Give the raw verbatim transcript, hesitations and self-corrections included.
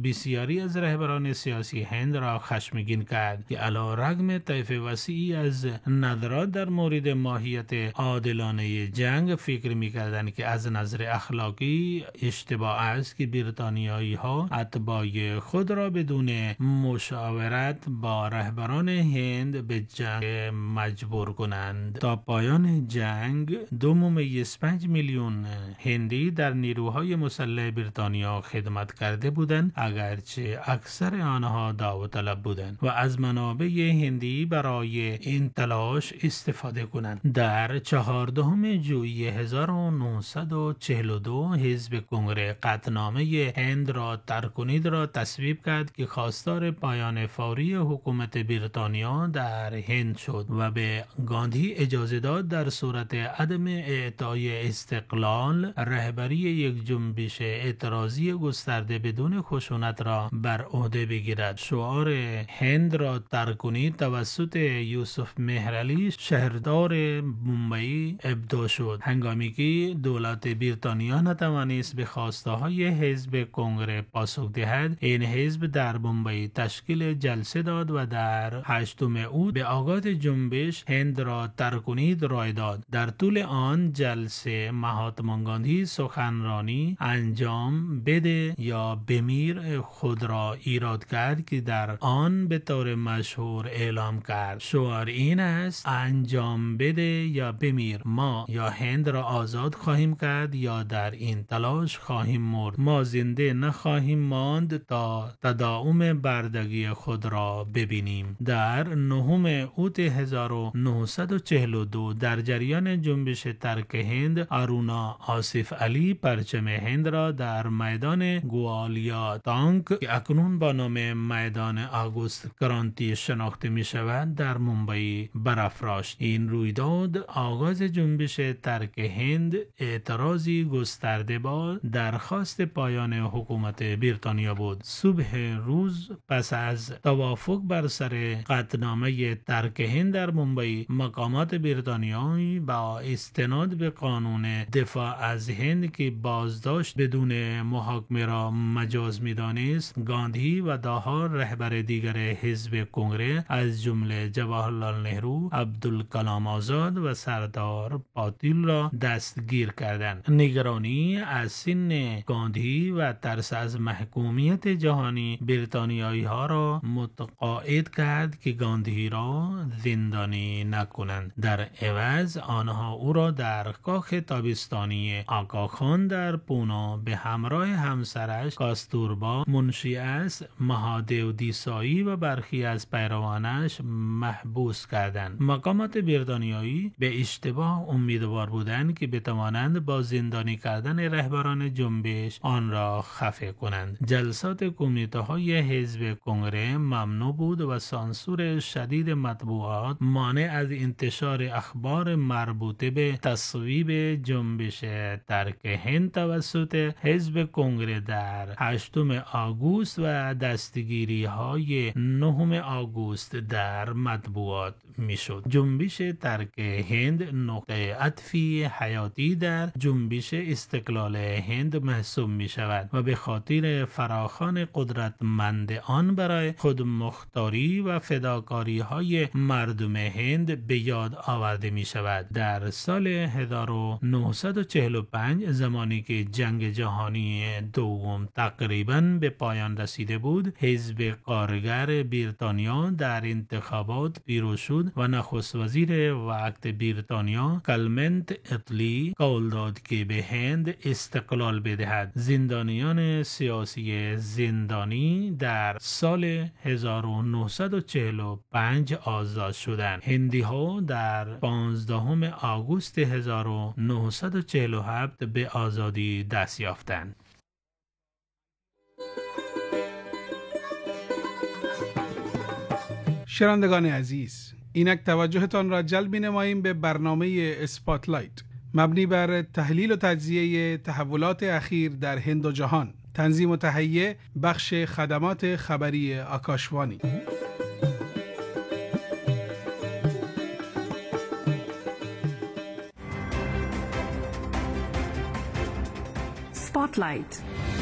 بسیاری از رهبران سیاسی هند را خشمگین کرد که علیرغم طیف وسیعی از نظرات در مورد ماهیت عادلانه جنگ فکر می‌کردند که از نظر اخلاقی اشتباه است که بریتانیایی ها اتباع خود را بدون مشاورت با رهبران هند به جنگ مجبور کنند. تا پایان جنگ دو ممیز پنج میلیون هندی در نیروهای مسلح بریتانیا خدمت کرده بودند، اگرچه اکثر آنها داوطلب بودند و از منابع هندی برای این تلاش استفاده کنند. در چهاردهم ژوئیه هزار و نهصد و چهل و دو حزب کنگره قطعنامه هند را ترک کنید را تصویب کرد که خواستار پایان فوری حکومت بریتانیا در هند شد و به گاندھی اجازه داد در صورت عدم اعطای استقلال رهبری یک جنبش اعتراضی گسترده بدون خشونت را بر عهده بگیرد. شعار هند را ترک کنید توسط یوسف مهرعلی شهردار ممبئی ابداع شد، هنگامی که دولت بریتانیا نتوانست به خواسته های حزب کنگره پاسخ دهد. این حزب در ممبئی تشکیل جلسه داد و در هشتم اوت به آغاز جنبش هند را ترک کنید رای داد. در طول آن جلسه مهاتما گاندھی سخنرانی انجام بده یا بمیر خود را ایراد کرد که در آن به طور مشهور اعلام کرد: شعار این است انجام بده یا بمیر، ما یا هند را آزاد خواهیم کرد یا در این تلاش خواهیم مرد، ما زنده نخواهیم ماند تا تداوم بردگی خود را ببینیم. در نهم اوت هزار و نهصد و چهل و دو در جریان جنبش ترک هند، ارونا آصف علی پرچم هند را در میدان گوالیا تانک که اکنون با نام میدان آگوست کرانتی شناخته می شود در ممبئی برافراشت. این رویداد آغاز جنبش ترک هند اعتراضی گسترده با درخواست پایان حکومت بریتانیا بود. صبح روز پس از توافق بر سر قطعنامه ترک هند در ممبئی، مقامات بریتانیایی با استناد به قانون دفاع از هند که بازداشت بدون محاکمه را مجاز می‌دانست، گاندھی و داها رهبر دیگر حزب کنگره از جمله جواهرلال نهرو، عبدالکلام آزاد و سردار پاتیل را دستگیر کردند. نگرانی از سن گاندھی و ترس از محکومیت جهانی بریتانیایی ها را متقاعد کرد که گاندھی را زندانی نکنند. در عوض آنها او را در کاخ تابستانی آقاخان در پونا به همراه همسرش کاستوربا منشی است مهادیو دیسایی و برخی از پیروانش محبوس کردند. مقامات بریتانیایی به اشتباه امیدوار بودند که بتوانند با زندانی کردن رهبران جنبش آن را خفه کنند. جلسات کمیته های حزب کنگره ممنوع بود و سانسور شدید مطبوعات مانع از انتشار اخبار مربوطه به تصویب جنبش ترک هند توسط حزب کنگره در هشتم آگوست و دستگیری های نهم آگوست در مطبوعات میشد. جنبش ترک هند نقطه عطفی حیاتی در جنبش استقلال هند محسوب می شود و به خاطر فراخوان قدرتمند آن برای خودمختاری و فداکاری های مردم هند به یاد آورده می شود. در سال هزار و نهصد و چهل و پنج زمانی که جنگ جهانی دوم تقریباً به پایان رسیده بود، حزب کارگر بریتانیا در انتخابات پیروز شد و نخست وزیر وقت بریتانیا کلمنت اتلی قول داد که به هند استقلال بدهد. زندانیان سیاسی زندانی در سال هزار و نهصد و چهل و پنج آزاد شدند. هندی ها در پانزدهم آگوست هزار و نهصد و چهل و هفت به آزادی دست یافتند. شنوندگان عزیز، اینک توجهتان را جلب نماییم به برنامه اسپاتلایت مبنی بر تحلیل و تجزیه تحولات اخیر در هند و جهان. تنظیم و تهیه بخش خدمات خبری آکاشوانی. اسپاتلایت